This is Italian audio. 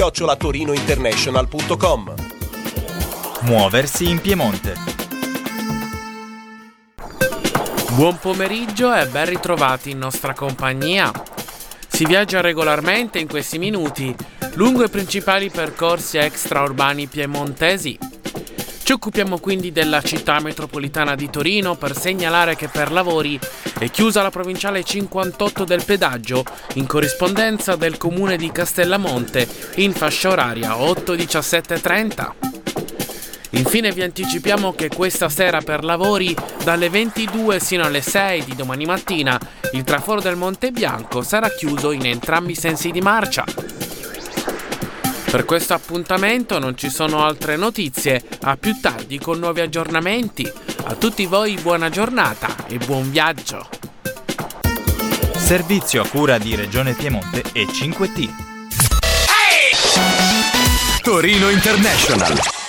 @torinointernational.com. Muoversi in Piemonte. Buon pomeriggio e ben ritrovati in nostra compagnia. Si viaggia regolarmente in questi minuti lungo i principali percorsi extraurbani piemontesi. Ci occupiamo quindi della città metropolitana di Torino per segnalare che per lavori è chiusa la provinciale 58 del pedaggio in corrispondenza del comune di Castellamonte in fascia oraria 8-17:30. Infine vi anticipiamo che questa sera per lavori dalle 22 sino alle 6 di domani mattina il traforo del Monte Bianco sarà chiuso in entrambi i sensi di marcia. Per questo appuntamento non ci sono altre notizie, a più tardi con nuovi aggiornamenti. A tutti voi buona giornata e buon viaggio. Servizio a cura di Regione Piemonte e 5T. Torino International.